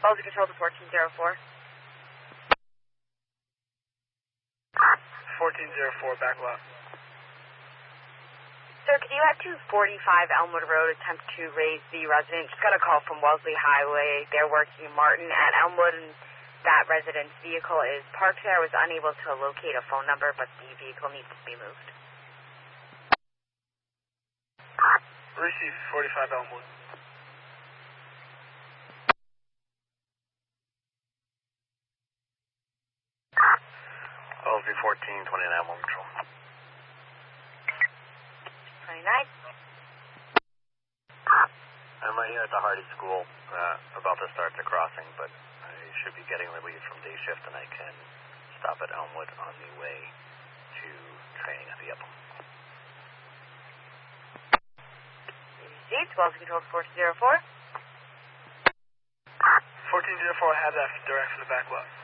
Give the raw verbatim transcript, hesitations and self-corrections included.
Wells Control to fourteen zero four. fourteen zero four, back lot. Sir, could you head to forty-five Elmwood Road, attempt to raise the resident? Just got a call from Wellesley Highway. They're working Martin at Elmwood, and that resident's vehicle is parked there. I was unable to locate a phone number, but the vehicle needs to be moved. Receive forty-five Elmwood. Wellesley fourteen, twenty-nine Elmwood Control. twenty-nine. I'm right here at the Hardy School, uh, about to start the crossing, but I should be getting relief from day shift, and I can stop at Elmwood on the way to training at the Upland. Received. Wells Control to fourteen zero four. fourteen zero four, have that direct for the back lot.